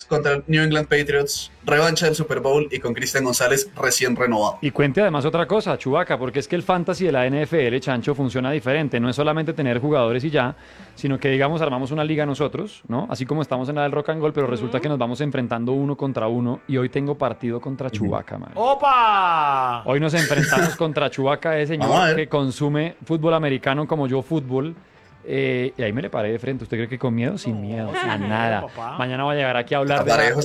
contra el New England Patriots, revancha del Super Bowl y con Cristian González recién renovado. Y cuente además otra cosa, Chubaca, porque es que el fantasy de la NFL, Chancho, funciona diferente. No es solamente tener jugadores y ya, sino que, digamos, armamos una liga nosotros, ¿no? Así como estamos en la del Rock and Roll, pero resulta que nos vamos enfrentando uno contra uno y hoy tengo partido contra Chubaca, man. ¡Opa! Hoy nos enfrentamos contra Chubaca, ese señor que consume fútbol americano como yo fútbol. Y ahí me le paré de frente. ¿Usted cree que con miedo? Sin miedo, sin nada. Mañana voy a llegar aquí a hablar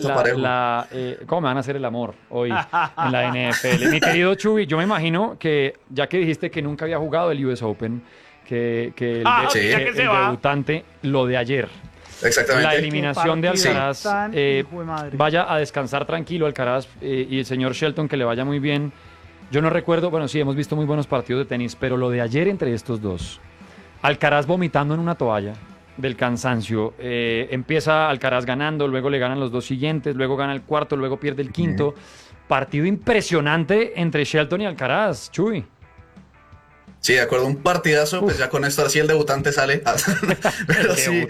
cómo me van a hacer el amor hoy en la NFL. Mi querido Chuy, yo me imagino que, ya que dijiste que nunca había jugado el US Open, que el debutante, lo de ayer. Exactamente. La eliminación de Alcaraz, vaya a descansar tranquilo Alcaraz y el señor Shelton, que le vaya muy bien. Yo no recuerdo, bueno, sí, hemos visto muy buenos partidos de tenis, pero lo de ayer entre estos dos, Alcaraz vomitando en una toalla del cansancio, empieza Alcaraz ganando, luego le ganan los dos siguientes, luego gana el cuarto, luego pierde el quinto. Partido impresionante entre Shelton y Alcaraz, Chuy. Sí, de acuerdo, un partidazo, pues ya con esto así el debutante sale. Pero sí,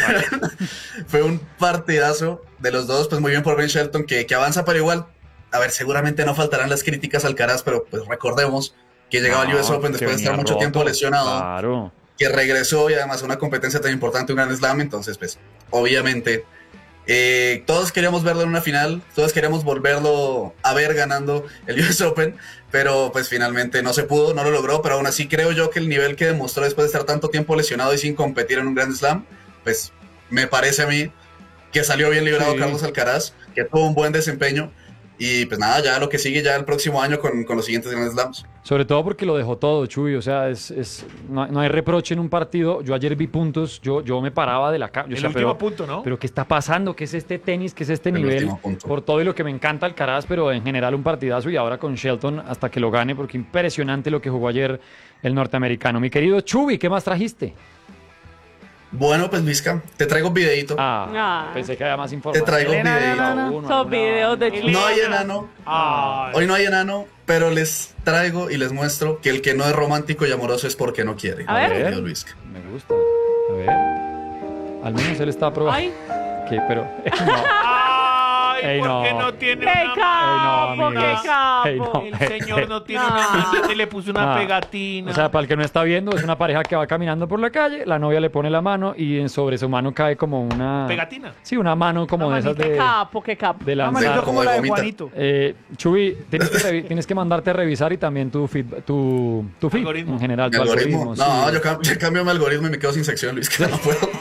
fue un partidazo de los dos, pues muy bien por Ben Shelton, que avanza, pero igual, a ver, seguramente no faltarán las críticas al Alcaraz, pero pues recordemos que llegaba al US Open después de estar mucho tiempo lesionado. Claro. Que regresó y además una competencia tan importante, un Grand Slam, entonces pues obviamente todos queríamos verlo en una final, todos queríamos volverlo a ver ganando el US Open, pero pues finalmente no se pudo, no lo logró, pero aún así creo yo que el nivel que demostró después de estar tanto tiempo lesionado y sin competir en un Grand Slam, pues me parece a mí que salió bien librado Carlos Alcaraz, que tuvo un buen desempeño. Y pues nada, ya lo que sigue ya el próximo año con los siguientes Grand Slams. Sobre todo porque lo dejó todo, Chuy. O sea, no hay reproche en un partido. Yo ayer vi puntos, yo me paraba de la cama. El último punto, ¿no? Pero ¿qué está pasando? ¿Qué es este tenis? ¿Qué es este nivel? Por todo y lo que me encanta Alcaraz, pero en general un partidazo. Y ahora con Shelton hasta que lo gane, porque impresionante lo que jugó ayer el norteamericano. Mi querido Chuy, ¿qué más trajiste? Bueno, pues Luisca, te traigo un videito. Pensé que había más información. Te traigo un videito. Son videos de Chuy. No hay enano. Hoy no hay enano, pero les traigo y les muestro que el que no es romántico y amoroso es porque no quiere. A ver. Luisca. Me gusta. A ver. Al menos él está probando. Ay. ¿Qué? Pero. Ay, ¿por qué no tiene ¡Qué una capo, qué capo! El señor no tiene una manita y le puso una pegatina. O sea, para el que no está viendo, es una pareja que va caminando por la calle, la novia le pone la mano y sobre su mano cae como una... ¿Pegatina? Sí, una mano como de esas de... ¡Qué capo, qué capo! De Una lanzar. manito como la de Juanito. Chuy, tienes que mandarte a revisar y también tu feed Algoritmo. en general. ¿Mi Tu algoritmo? algoritmo, No, sí. yo cambio mi algoritmo y me quedo sin sección, Luis, que no puedo.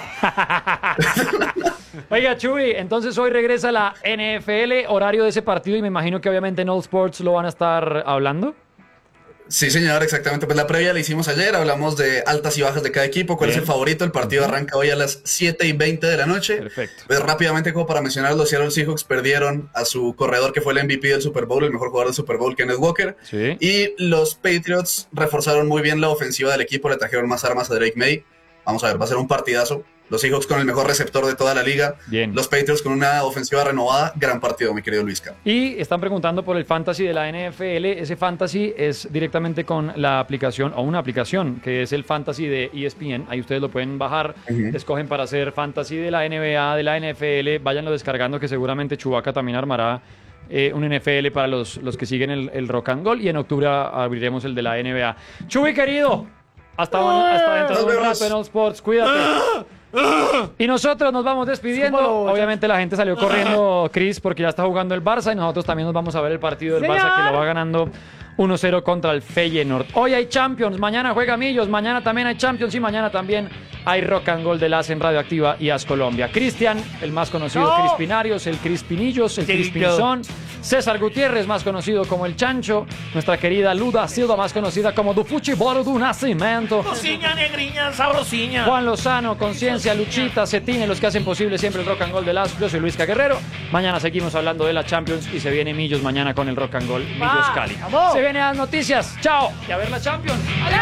Oiga, Chuy, entonces hoy regresa la NFL, horario de ese partido y me imagino que obviamente en All Sports lo van a estar hablando. Sí, señor, exactamente. Pues la previa la hicimos ayer, hablamos de altas y bajas de cada equipo, cuál es el favorito. El partido arranca hoy a las 7:20 de la noche. Perfecto. Pues rápidamente, como para mencionar, los Seattle Seahawks perdieron a su corredor que fue el MVP del Super Bowl, el mejor jugador del Super Bowl, Kenneth Walker. Sí. Y los Patriots reforzaron muy bien la ofensiva del equipo, le trajeron más armas a Drake May. Vamos a ver, va a ser un partidazo. Los Seahawks con el mejor receptor de toda la liga. Bien. Los Patriots con una ofensiva renovada. Gran partido, mi querido Luisca. Y están preguntando por el fantasy de la NFL. Ese fantasy es directamente con la aplicación o una aplicación que es el fantasy de ESPN. Ahí ustedes lo pueden bajar. Escogen para hacer fantasy de la NBA, de la NFL. Váyanlo descargando que seguramente Chubaca también armará un NFL para los que siguen el Rock and Roll. Y en octubre abriremos el de la NBA. Chubi, querido. Hasta dentro de un rato en All Sports. Cuídate. Y nosotros nos vamos despidiendo. Obviamente la gente salió corriendo, Chris, porque ya está jugando el Barça y nosotros también nos vamos a ver el partido del Barça que lo va ganando 1-0 contra el Feyenoord. Hoy hay Champions, mañana juega Millos, mañana también hay Champions y mañana también hay Rock and Roll de la en Radioactiva y As Colombia. Cristian, el más conocido Crispinarios, el Crispinillos, el Crispinzón. César Gutiérrez, más conocido como El Chancho. Nuestra querida Luda Silva, más conocida como Du Futebol do Nascimento. Cociña, negriña, sabrosiña. Juan Lozano, Conciencia, Luchita, Cetine, los que hacen posible siempre el Rock and Roll de las. Yo soy Luisca Guerrero. Mañana seguimos hablando de la Champions y se viene Millos mañana con el Rock and Roll Millos Cali. Se vienen las noticias. Chao. Y a ver la Champions.